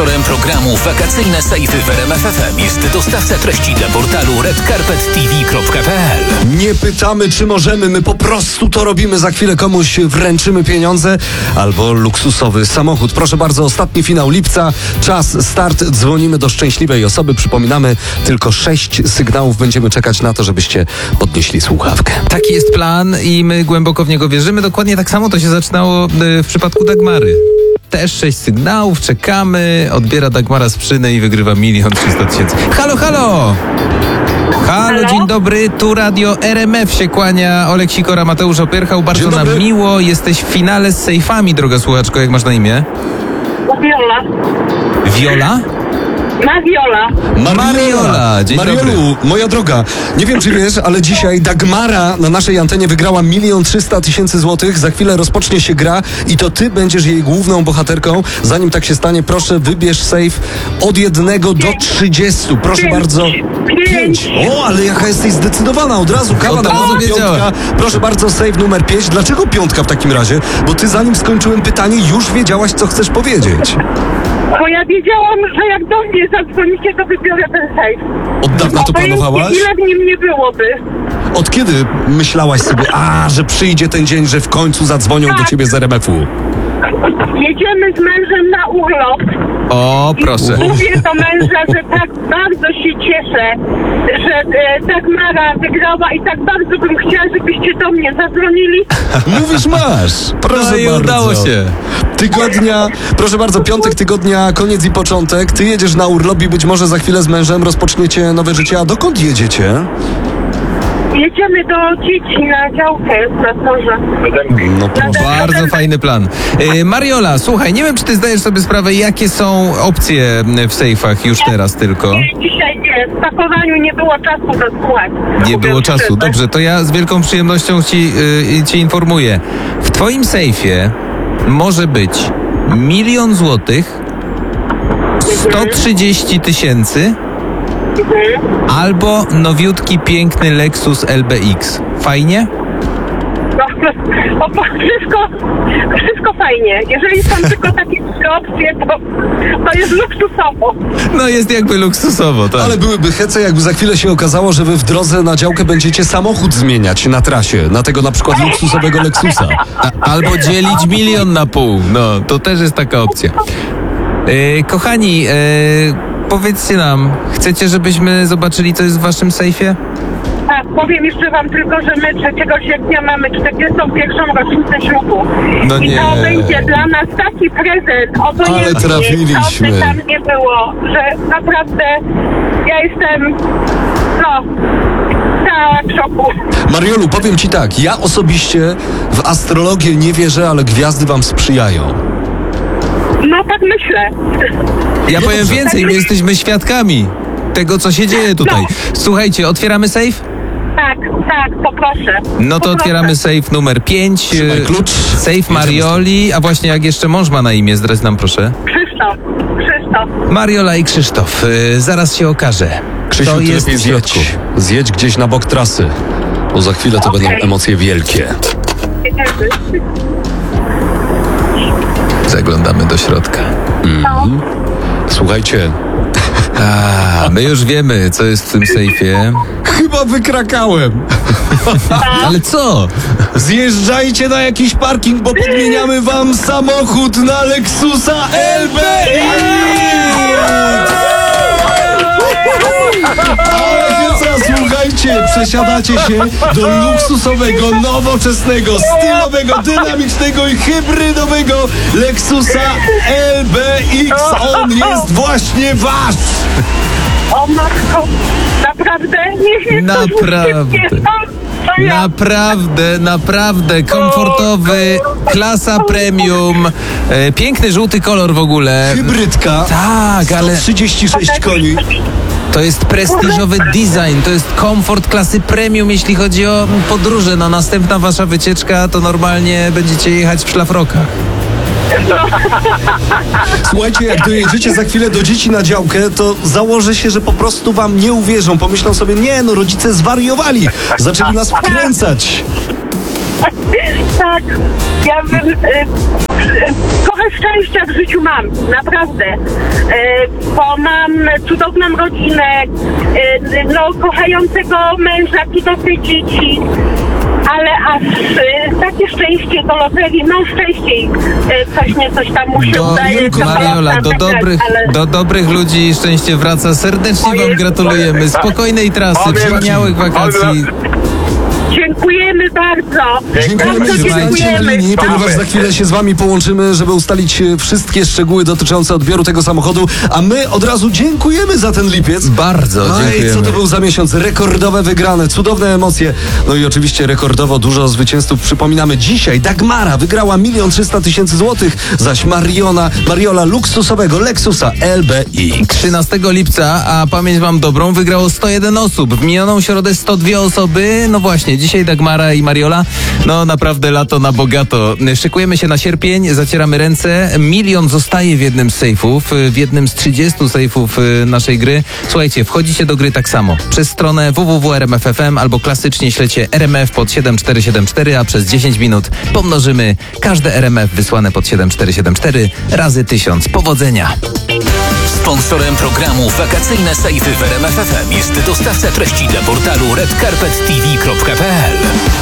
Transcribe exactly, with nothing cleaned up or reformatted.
Sponsorem programu Wakacyjne Sejfy w R M F F M jest dostawca treści dla portalu red carpet t v kropka p l. Nie pytamy, czy możemy, my po prostu to robimy. Za chwilę komuś wręczymy pieniądze albo luksusowy samochód. Proszę bardzo, ostatni finał lipca, czas, start. Dzwonimy do szczęśliwej osoby. Przypominamy, tylko sześć sygnałów będziemy czekać na to, żebyście podnieśli słuchawkę. Taki jest plan i my głęboko w niego wierzymy. Dokładnie tak samo to się zaczynało w przypadku Dagmary. Też sześć sygnałów, czekamy, odbiera Dagmara sprzynę i wygrywa milion trzysta tysięcy. Halo, halo! Halo, dzień dobry, tu radio R M F się kłania, Olek Sikora, Mateusz Opierchał, bardzo nam miło, jesteś w finale z sejfami, droga słuchaczko, jak masz na imię? Viola. Viola? Mariola. Mariola, dzień Mariolu, dobry. moja droga, nie wiem czy wiesz, ale dzisiaj Dagmara na naszej antenie wygrała milion trzysta tysięcy złotych. Za chwilę rozpocznie się gra i to ty będziesz jej główną bohaterką. Zanim tak się stanie, proszę wybierz sejf od jednego do trzydziestu. Proszę Pięć. bardzo. Pięć. O, ale jaka jesteś zdecydowana. Od razu kawa Od na razu mowę, wiedziała. piątka. Proszę bardzo, sejf numer pięć. Dlaczego piątka w takim razie? Bo ty zanim skończyłem pytanie, już wiedziałaś, co chcesz powiedzieć. Bo ja wiedziałam, że jak do mnie zadzwonicie, to wybiorę ten sejf. Od dawna to Obojętnie, planowałaś? ile w nim nie byłoby. Od kiedy myślałaś sobie, a, że przyjdzie ten dzień, że w końcu zadzwonią do ciebie z R M F u? Jedziemy z mężem na urlop. O, proszę. I mówię do męża, że tak bardzo się cieszę, że e, Dagmara wygrała i tak bardzo bym chciała, żebyście do mnie zadzwonili. Mówisz, masz. Proszę No i bardzo. udało się. Tygodnia, proszę bardzo, piątek tygodnia, koniec i początek. Ty jedziesz na urlop i być może za chwilę z mężem rozpoczniecie nowe życie. A dokąd jedziecie? Jedziemy do dzieci na działkę na torze. No proszę. Bardzo fajny plan. Yy, Mariola, słuchaj, nie wiem, czy ty zdajesz sobie sprawę, jakie są opcje w sejfach już teraz tylko. Dzisiaj nie, w pakowaniu nie było czasu do słuchać. Nie Mówię było czasu. szczerze. Dobrze, to ja z wielką przyjemnością ci, yy, ci informuję. W twoim sejfie może być milion złotych, sto trzydzieści tysięcy Mhm. albo nowiutki, piękny Lexus L B X. Fajnie? No, o, bo wszystko, wszystko fajnie. Jeżeli są tylko takie trzy opcje, to, to jest luksusowo. No jest jakby luksusowo, tak. Ale byłyby hece, jakby za chwilę się okazało, że wy w drodze na działkę będziecie samochód zmieniać na trasie. Na tego na przykład luksusowego Lexusa. A, albo dzielić milion na pół. No, to też jest taka opcja. Yy, kochani, yy, powiedzcie nam, chcecie, żebyśmy zobaczyli, co jest w waszym sejfie? Tak, powiem jeszcze wam tylko, że my trzeciego sierpnia mamy czterdziestą pierwszą rocznicę ślubu. No I nie. to będzie dla nas taki prezent, obojętnie, Ale trafiliśmy. co by tam nie było, że naprawdę ja jestem, no, cała w szoku. Mariolu, powiem ci tak, ja osobiście w astrologię nie wierzę, ale gwiazdy wam sprzyjają. No tak myślę. Ja powiem więcej, my jesteśmy świadkami tego, co się dzieje tutaj. Słuchajcie, otwieramy sejf? Tak, tak, poproszę. No to Poproszę. otwieramy sejf numer pięć. Trzymaj klucz. Sejf Marioli, a właśnie jak jeszcze mąż ma na imię, zdradź nam proszę. Krzysztof, Krzysztof. Mariola i Krzysztof. Yy, zaraz się okaże. Krzysiu, To ty jest lepiej w środku. zjedź. Zjedź gdzieś na bok trasy, bo za chwilę to Okej. będą emocje wielkie. Jedziemy. Zaglądamy do środka. No. Słuchajcie, A, my już wiemy, co jest w tym sejfie. chyba wykrakałem. Ale co? Zjeżdżajcie na jakiś parking, bo podmieniamy wam samochód na Lexusa L B X! Słuchajcie, przesiadacie się do luksusowego, nowoczesnego, stylowego, dynamicznego i hybrydowego Lexusa L B X. On jest właśnie wasz! O matko, naprawdę? Niech mnie ktoś Naprawdę. ucieknie. To ja. Naprawdę, naprawdę komfortowy, klasa premium, e, piękny żółty kolor w ogóle. Hybrydka. Tak, ale trzydzieści sześć koni. to jest prestiżowy design, to jest komfort klasy premium, jeśli chodzi o podróże. No następna wasza wycieczka to normalnie będziecie jechać w szlafrokach. Słuchajcie, jak dojedziecie za chwilę do dzieci na działkę, to założę się, że po prostu wam nie uwierzą. Pomyślą sobie, nie no, rodzice zwariowali. Zaczęli nas wkręcać. tak. Ja bym, y, y, trochę szczęścia w życiu mam, naprawdę. Y, bo mam cudowną rodzinę, y, no, kochającego męża, cudowne dzieci. Ale aż y, takie szczęście do loterii, no szczęściej y, coś nie, coś tam mu się Do, udaje. Mariola, do tak, dobrych, ale... do dobrych ludzi szczęście wraca. Serdecznie wam Ojej. gratulujemy. Spokojnej trasy, Powiem ci, wspaniałych wakacji. Dziękujemy bardzo. Dziękujemy, Bardzo że zostańcie na dziękujemy. linii, ponieważ za chwilę się z wami połączymy, żeby ustalić e, wszystkie szczegóły dotyczące odbioru tego samochodu, a my od razu dziękujemy za ten lipiec. Bardzo Oj, dziękujemy. co to był za miesiąc? Rekordowe wygrane, cudowne emocje. No i oczywiście rekordowo dużo zwycięzców. Przypominamy, dzisiaj Dagmara wygrała milion trzysta tysięcy złotych, zaś Mariona, Mariola luksusowego Lexusa L B X. trzynastego lipca, a pamięć mam dobrą, wygrało sto jeden osób. W minioną środę sto dwie osoby. No właśnie, dzisiaj Dagmara i Mariola. No naprawdę lato na bogato. Szykujemy się na sierpień, zacieramy ręce. Milion zostaje w jednym z sejfów, w jednym z trzydziestu sejfów naszej gry. Słuchajcie, wchodzicie do gry tak samo. Przez stronę w w w kropka r m f f m albo klasycznie ślecie R M F pod siedem cztery siedem cztery, a przez dziesięć minut pomnożymy każde R M F wysłane pod siedem cztery siedem cztery razy tysiąc. Powodzenia! Sponsorem programu Wakacyjne Sejfy w R M F F M jest dostawca treści dla portalu red carpet t v kropka p l.